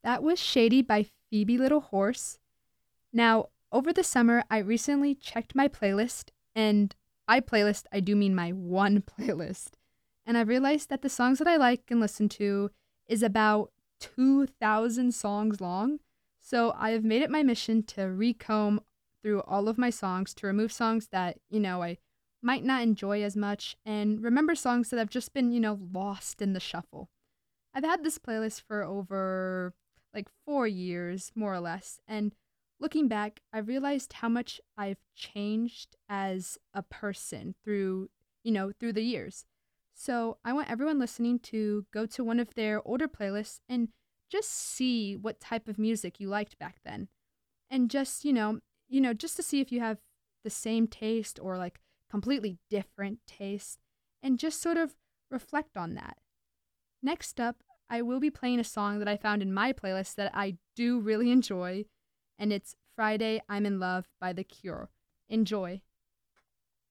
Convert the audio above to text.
That was Shady by Phoebe Little Horse. Now, over the summer, I recently checked my playlist, and by playlist, I do mean my one playlist. And I realized that the songs that I like and listen to is about 2,000 songs long. So I have made it my mission to recomb through all of my songs to remove songs that, I might not enjoy as much and remember songs that have just been, lost in the shuffle. I've had this playlist for over like 4 years, more or less. And looking back, I realized how much I've changed as a person through the years. So I want everyone listening to go to one of their older playlists and just see what type of music you liked back then. And just to see if you have the same taste or like completely different taste and just sort of reflect on that. Next up, I will be playing a song that I found in my playlist that I do really enjoy, and it's Friday I'm in Love by The Cure. Enjoy.